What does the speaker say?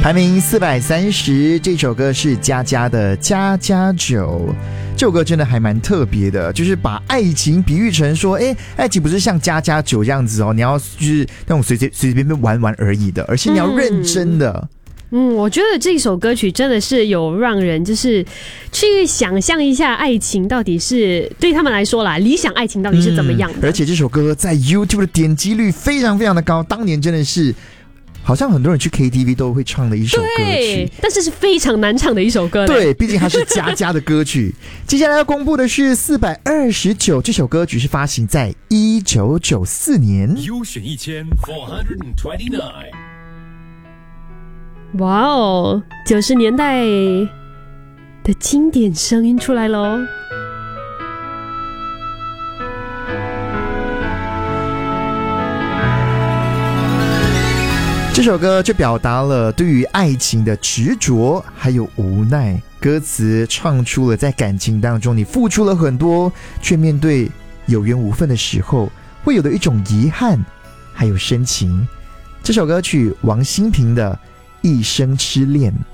排名430，这首歌是家家的家家酒。这首歌真的还蛮特别的，就是把爱情比喻成说，爱情不是像家家酒这样子哦，你要就是那种随随便便玩玩而已的，而是你要认真的。 我觉得这首歌曲真的是有让人就是去想象一下爱情到底是对他们来说啦，理想爱情到底是怎么样的。 而且这首歌在 YouTube 的点击率非常非常的高，当年真的是好像很多人去 KTV 都会唱的一首歌曲， 对，但是是非常难唱的一首歌。 对，毕竟它是家家的歌曲。接下来要公布的是429，这首歌曲是发行在1994年。 优选1429。 哇哦，90年代的经典声音出来咯。 这首歌就表达了对于爱情的执着还有无奈，歌词唱出了在感情当中你付出了很多，却面对有缘无分的时候会有的一种遗憾还有深情。这首歌曲王心平的一生痴恋。